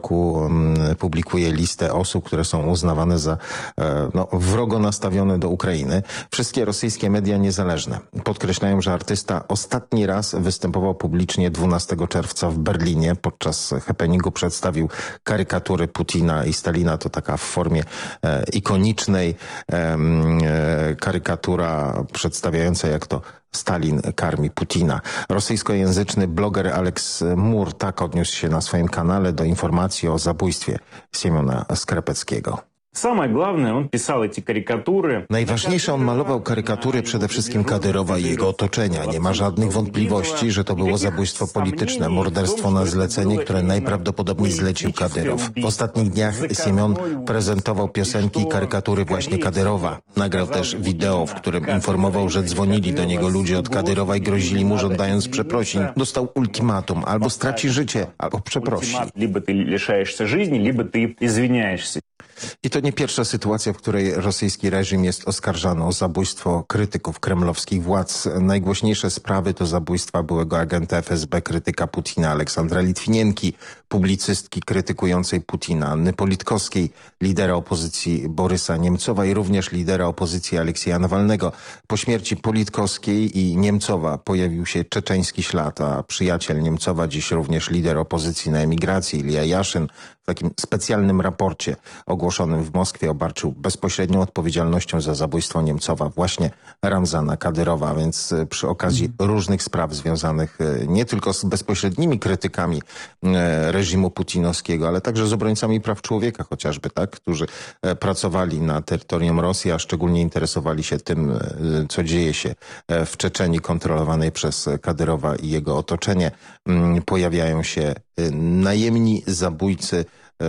roku publikuje listę osób, które są uznawane za wrogo nastawione do Ukrainy. Wszystkie rosyjskie media niezależne podkreślają, że artysta ostatni raz występował publicznie 12 czerwca w Berlinie. Podczas happeningu przedstawił karykatury Putina i Stalina. To taka w formie ikonicznej karykatura przedstawiająca, jak to Stalin karmi Putina. Rosyjskojęzyczny bloger Alex Mur tak odniósł się na swoim kanale do informacji o zabójstwie Siemiona Skrepeckiego. Najważniejsze, on malował karykatury przede wszystkim Kadyrowa i jego otoczenia. Nie ma żadnych wątpliwości, że to było zabójstwo polityczne, morderstwo na zlecenie, które najprawdopodobniej zlecił Kadyrow. W ostatnich dniach Siemion prezentował piosenki i karykatury właśnie Kadyrowa. Nagrał też wideo, w którym informował, że dzwonili do niego ludzie od Kadyrowa i grozili mu, żądając przeprosin. Dostał ultimatum: albo straci życie, albo przeprosi. I to nie pierwsza sytuacja, w której rosyjski reżim jest oskarżany o zabójstwo krytyków kremlowskich władz. Najgłośniejsze sprawy to zabójstwa byłego agenta FSB, krytyka Putina Aleksandra Litwinienki, publicystki krytykującej Putina Anny Politkowskiej, lidera opozycji Borysa Niemcowa i również lidera opozycji Aleksieja Nawalnego. Po śmierci Politkowskiej i Niemcowa pojawił się czeczeński ślad, a przyjaciel Niemcowa, dziś również lider opozycji na emigracji, Ilja Jaszyn, w takim specjalnym raporcie ogłoszonym w Moskwie obarczył bezpośrednią odpowiedzialnością za zabójstwo Niemcowa właśnie Ramzana Kadyrowa, więc przy okazji różnych spraw związanych nie tylko z bezpośrednimi krytykami reżimu putinowskiego, ale także z obrońcami praw człowieka chociażby, tak, którzy pracowali na terytorium Rosji, a szczególnie interesowali się tym, co dzieje się w Czeczenii kontrolowanej przez Kadyrowa i jego otoczenie. Pojawiają się najemni zabójcy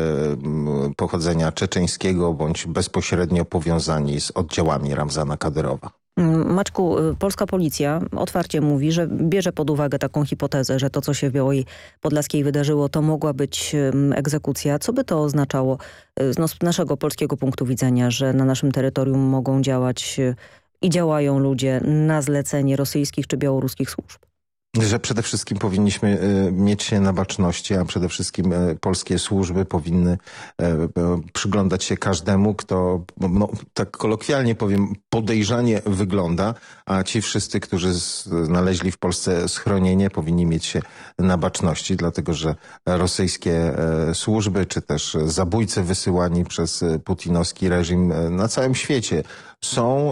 pochodzenia czeczeńskiego bądź bezpośrednio powiązani z oddziałami Ramzana Kadyrowa. Maćku, polska policja otwarcie mówi, że bierze pod uwagę taką hipotezę, że to, co się w Białej Podlaskiej wydarzyło, to mogła być egzekucja. Co by to oznaczało z naszego polskiego punktu widzenia, że na naszym terytorium mogą działać i działają ludzie na zlecenie rosyjskich czy białoruskich służb? Że przede wszystkim powinniśmy mieć się na baczności, a przede wszystkim polskie służby powinny przyglądać się każdemu, kto, tak kolokwialnie powiem, podejrzanie wygląda, a ci wszyscy, którzy znaleźli w Polsce schronienie, powinni mieć się na baczności, dlatego że rosyjskie służby, czy też zabójcy wysyłani przez putinowski reżim na całym świecie są,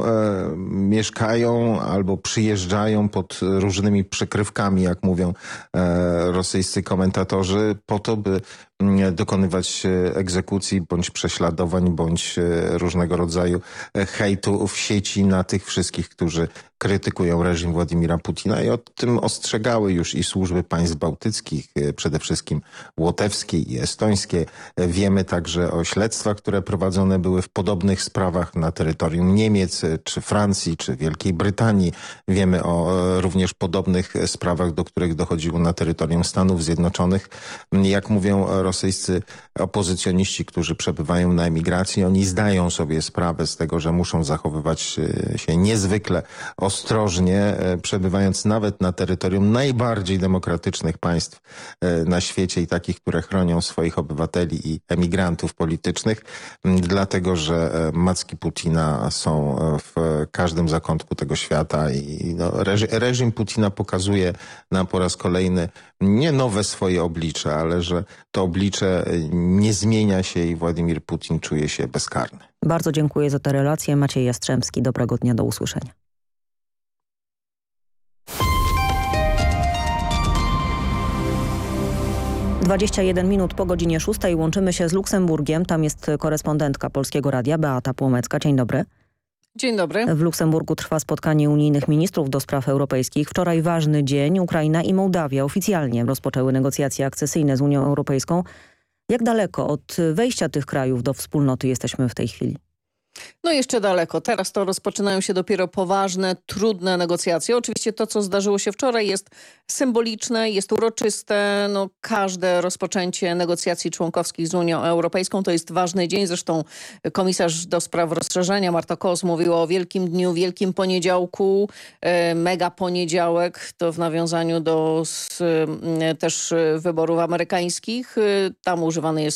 mieszkają albo przyjeżdżają pod różnymi przykrywkami, jak mówią rosyjscy komentatorzy, po to, by dokonywać egzekucji bądź prześladowań, bądź różnego rodzaju hejtu w sieci na tych wszystkich, którzy krytykują reżim Władimira Putina, i o tym ostrzegały już i służby państw bałtyckich, przede wszystkim łotewskiej i estońskiej. Wiemy także o śledztwach, które prowadzone były w podobnych sprawach na terytorium Niemiec, czy Francji, czy Wielkiej Brytanii. Wiemy o również podobnych sprawach, do których dochodziło na terytorium Stanów Zjednoczonych. Jak mówią rosyjscy opozycjoniści, którzy przebywają na emigracji, oni zdają sobie sprawę z tego, że muszą zachowywać się niezwykle ostrożnie, przebywając nawet na terytorium najbardziej demokratycznych państw na świecie i takich, które chronią swoich obywateli i emigrantów politycznych, dlatego że macki Putina są w każdym zakątku tego świata i reżim Putina pokazuje nam po raz kolejny nie nowe swoje oblicze, ale że to oblicze nie zmienia się i Władimir Putin czuje się bezkarny. Bardzo dziękuję za tę relację. Maciej Jastrzębski, dobrego dnia, do usłyszenia. Dwadzieścia 21 minut po godzinie 6 łączymy się z Luksemburgiem. Tam jest korespondentka Polskiego Radia, Beata Płomecka. Dzień dobry. Dzień dobry. W Luksemburgu trwa spotkanie unijnych ministrów do spraw europejskich. Wczoraj ważny dzień. Ukraina i Mołdawia oficjalnie rozpoczęły negocjacje akcesyjne z Unią Europejską. Jak daleko od wejścia tych krajów do wspólnoty jesteśmy w tej chwili? No jeszcze daleko. Teraz to rozpoczynają się dopiero poważne, trudne negocjacje. Oczywiście to, co zdarzyło się wczoraj, jest symboliczne, jest uroczyste. No, każde rozpoczęcie negocjacji członkowskich z Unią Europejską to jest ważny dzień. Zresztą komisarz do spraw rozszerzenia Marta Koos mówiła o wielkim dniu, wielkim poniedziałku, mega poniedziałek. To w nawiązaniu do też wyborów amerykańskich. Tam używany jest